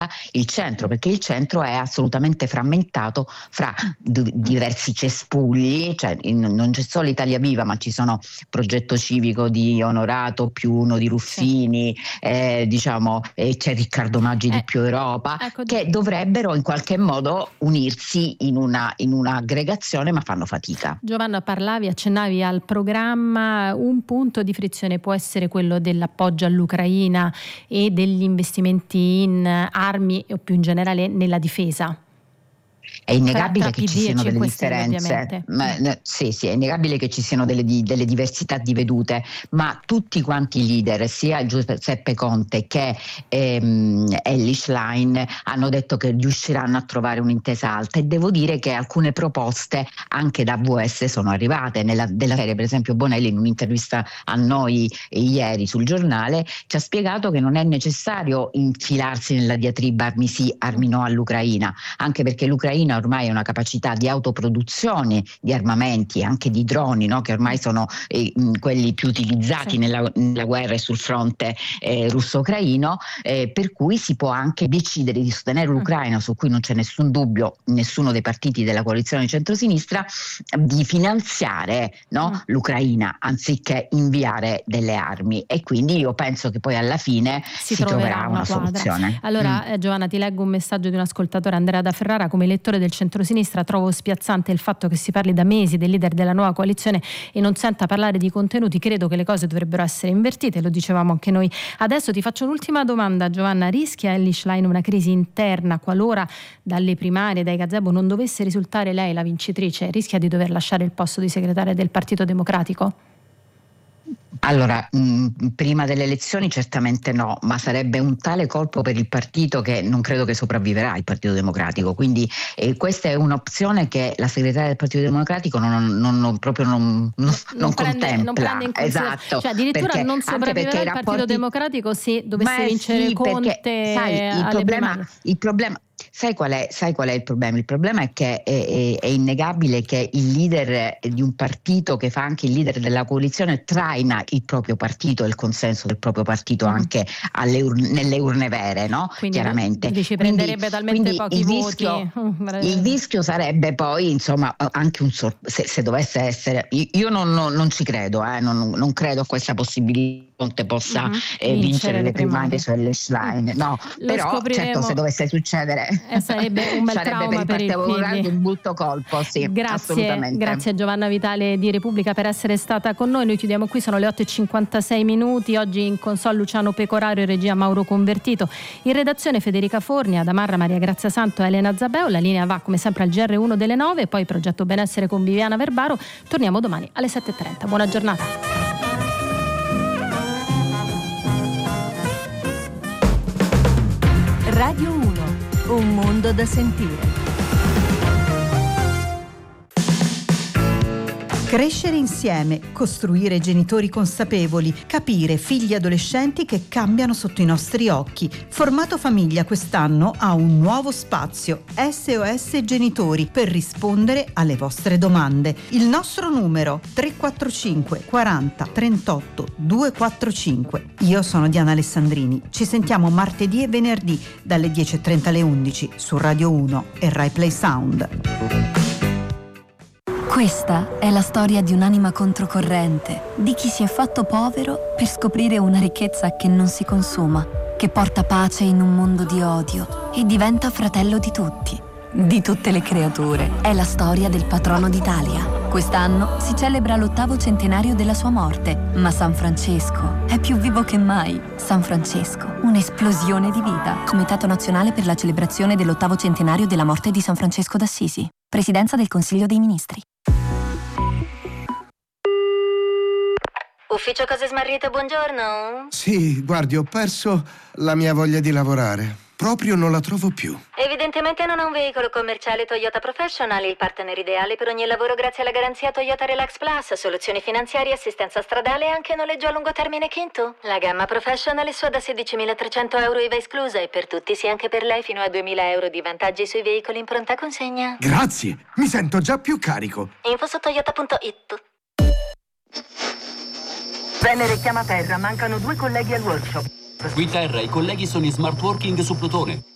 il centro, perché il centro è assolutamente frammentato fra diversi cespugli, cioè non c'è solo Italia Viva, ma ci sono Progetto Civico di Onorato più uno di Ruffini, c'è Riccardo Maggi di Più Europa, ecco, che dovrebbero in qualche modo unirsi in un'aggregazione, ma fanno fatica. Giovanna, accennavi al programma. Un punto di frizione può essere quello dell'appoggio all'Ucraina e degli investimenti in armi o più in generale nella difesa. È innegabile tra che PD ci siano e delle 5 Stelle, differenze, sì, è innegabile che ci siano delle diversità di vedute, ma tutti quanti i leader, sia Giuseppe Conte che Elly Schlein, hanno detto che riusciranno a trovare un'intesa alta, e devo dire che alcune proposte anche da AVS sono arrivate. Della serie, per esempio, Bonelli in un'intervista a noi ieri sul giornale ci ha spiegato che non è necessario infilarsi nella diatriba armi sì, armi no all'Ucraina, anche perché l'Ucraina ormai ha una capacità di autoproduzione di armamenti, anche di droni, no? Che ormai sono quelli più utilizzati nella guerra e sul fronte russo-ucraino, per cui si può anche decidere di sostenere l'Ucraina, su cui non c'è nessun dubbio, nessuno dei partiti della coalizione centrosinistra, di finanziare, no? L'Ucraina anziché inviare delle armi, e quindi io penso che poi alla fine si troverà una soluzione. Allora Giovanna, ti leggo un messaggio di un ascoltatore, Andrea da Ferrara. Come lettore del centrosinistra trovo spiazzante il fatto che si parli da mesi del leader della nuova coalizione e non senta parlare di contenuti. Credo che le cose dovrebbero essere invertite, lo dicevamo anche noi. Adesso ti faccio un'ultima domanda, Giovanna. Rischia Elly Schlein una crisi interna qualora dalle primarie, dai gazebo, non dovesse risultare lei la vincitrice? Rischia di dover lasciare il posto di segretaria del Partito Democratico? Allora, prima delle elezioni certamente no, ma sarebbe un tale colpo per il partito che non credo che sopravviverà il Partito Democratico, quindi questa è un'opzione che la segretaria del Partito Democratico non contempla. Non prende in considerazione, esatto, cioè addirittura non sopravviverà il Partito Democratico se dovesse vincere Conte, perché, sai, il problema. Sai qual è il problema? Il problema è che è innegabile che il leader di un partito, che fa anche il leader della coalizione, traina il proprio partito e il consenso del proprio partito anche nelle urne vere, no? Quindi chiaramente. Prenderebbe talmente pochi voti. Il rischio sarebbe poi, insomma, anche se dovesse essere. Io non ci credo, non credo a questa possibilità. Conte possa vincere le primarie sulle Schlein, no, però certo, se dovesse succedere sarebbe un bel trauma per il PD. Un brutto colpo, sì. Grazie Giovanna Vitale di Repubblica per essere stata con noi. Noi chiudiamo qui, sono le 8:56. Oggi in console Luciano Pecorario, regia Mauro Convertito, in redazione Federica Forni, Adamarra, Maria Grazia Santo e Elena Zabeo. La linea va come sempre al GR1 delle 9, poi Progetto Benessere con Viviana Verbaro. Torniamo domani alle 7:30. Buona giornata. Radio 1, un mondo da sentire. Crescere insieme, costruire genitori consapevoli, capire figli adolescenti che cambiano sotto i nostri occhi. Formato Famiglia quest'anno ha un nuovo spazio, SOS Genitori, per rispondere alle vostre domande. Il nostro numero 345 40 38 245. Io sono Diana Alessandrini. Ci sentiamo martedì e venerdì dalle 10:30 alle 11 su Radio 1 e Rai Play Sound. Questa è la storia di un'anima controcorrente, di chi si è fatto povero per scoprire una ricchezza che non si consuma, che porta pace in un mondo di odio e diventa fratello di tutti, di tutte le creature. È la storia del patrono d'Italia. Quest'anno si celebra l'8° centenario della sua morte, ma San Francesco è più vivo che mai. San Francesco, un'esplosione di vita. Comitato Nazionale per la celebrazione dell'8° centenario della morte di San Francesco d'Assisi. Presidenza del Consiglio dei Ministri. Ufficio Cose Smarrite, buongiorno. Sì, guardi, ho perso la mia voglia di lavorare. Proprio non la trovo più. Evidentemente non ha un veicolo commerciale Toyota Professional, il partner ideale per ogni lavoro grazie alla garanzia Toyota Relax Plus, soluzioni finanziarie, assistenza stradale e anche noleggio a lungo termine Kinto. La gamma Professional è sua da 16.300 euro IVA esclusa e per tutti, sì anche per lei, fino a 2.000 euro di vantaggi sui veicoli in pronta consegna. Grazie, mi sento già più carico. Info su toyota.it. Venere chiama terra, mancano 2 colleghi al workshop. Qui terra, i colleghi sono in smart working su Plutone.